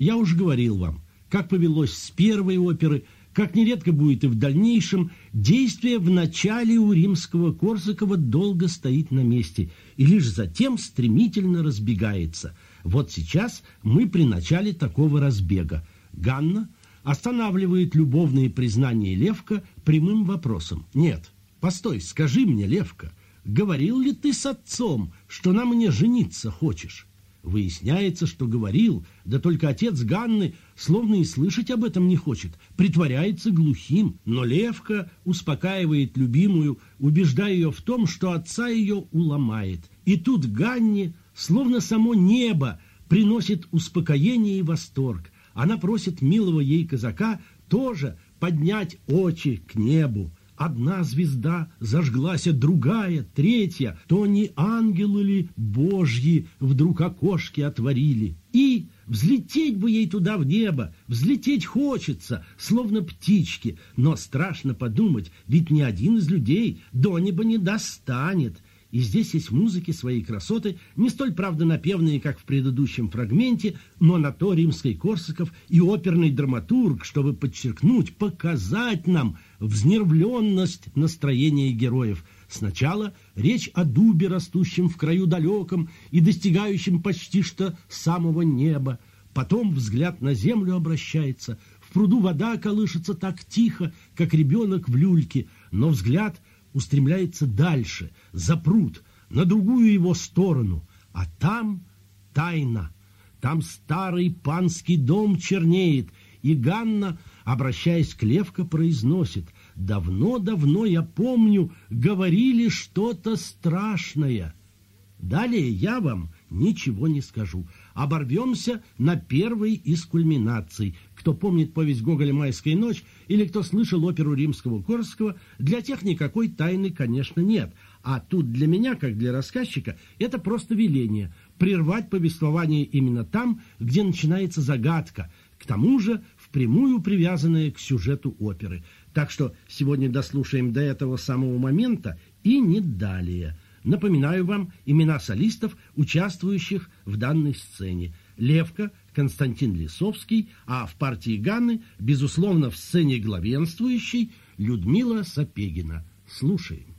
Я уж говорил вам, как повелось с первой оперы, как нередко будет и в дальнейшем, действие в начале у Римского-Корсакова долго стоит на месте и лишь затем стремительно разбегается. Вот сейчас мы при начале такого разбега. Ганна останавливает любовные признания Левка прямым вопросом. «Нет, постой, скажи мне, Левка, говорил ли ты с отцом, что на мне жениться хочешь?» Выясняется, что говорил, да только отец Ганны словно и слышать об этом не хочет, притворяется глухим, но Левка успокаивает любимую, убеждая ее в том, что отца ее уломает. И тут Ганне, словно само небо, приносит успокоение и восторг. Она просит милого ей казака тоже поднять очи к небу. Одна звезда зажглась, а другая, третья. То не ангелы ли божьи вдруг окошки отворили? И взлететь бы ей туда в небо, взлететь хочется, словно птички. Но страшно подумать, ведь ни один из людей до неба не достанет. И здесь есть в музыке своей красоты, не столь, правда, напевные, как в предыдущем фрагменте, но на то Римский-Корсаков и оперный драматург, чтобы подчеркнуть, показать нам взнервленность настроения героев. Сначала речь о дубе, растущем в краю далеком и достигающем почти что самого неба. Потом взгляд на землю обращается. В пруду вода колышется так тихо, как ребенок в люльке, но взгляд устремляется дальше, за пруд, на другую его сторону, а там тайна, там старый панский дом чернеет, и Ганна, обращаясь к Левко, произносит: «Давно-давно, я помню, говорили что-то страшное». Далее я вам ничего не скажу. Оборвемся на первой из кульминаций. Кто помнит повесть Гоголя «Майская ночь» или кто слышал оперу Римского-Корсакова, для тех никакой тайны, конечно, нет. А тут для меня, как для рассказчика, это просто веление – прервать повествование именно там, где начинается загадка, к тому же впрямую привязанная к сюжету оперы. Так что сегодня дослушаем до этого самого момента и не далее. Напоминаю вам имена солистов, участвующих в данной сцене. Левка Константин Лисовский, а в партии Ганны, безусловно, в сцене главенствующей Людмила Сапегина. Слушаем.